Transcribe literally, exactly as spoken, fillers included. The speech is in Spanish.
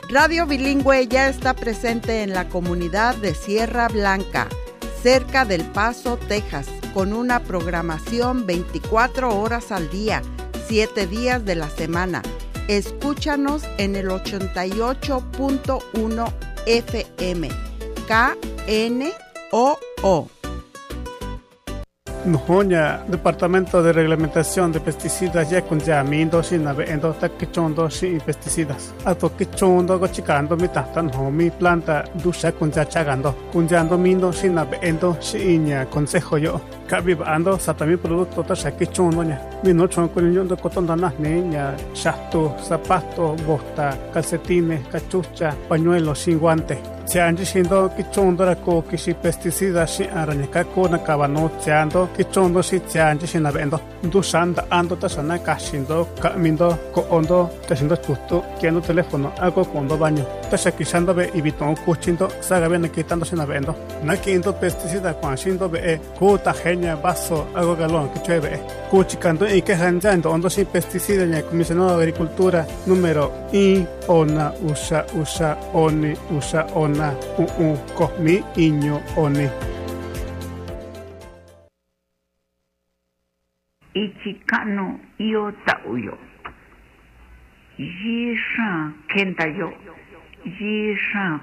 Radio Bilingüe ya está presente en la comunidad de Sierra Blanca, cerca del Paso, Texas, con una programación veinticuatro horas al día, siete días de la semana. Escúchanos en el ochenta y ocho punto uno F M, K N O O. Nuhoña, Departamento de Reglamentación de Pesticidas, ya con ya mindo sin endo ta kichondo sin pesticidas. Ato kichondo go chicando mi tatan ho mi planta dusha con ya chagando. Con ya ando mindo sin endo sin consejo yo. Cabibando satami producto ta sa kichondo nya. Mi no chon con yo cotón dana niña, shato, zapato, bota, calcetines, cachucha, pañuelo sin guante. Se han diciendo que chondo la co que si pesticidas si araña co na cabano seando que chondo si se han diciendo vendo dusanda ando tasana casindo camindo co ondo haciendo justo quiendo teléfono hago cuando baño tasa quisando ve y bitón cuchindo saga ven quitando sin vendo na quindo pesticida cuando ve cuta genia vaso hago galón que chueve cuchicando y que hanjando ondo sin pesticida en el comisionado de agricultura número I ona usa usa oni usa ona na u u komi iño oni ichikano yo tauyo yisha kenta yo yisha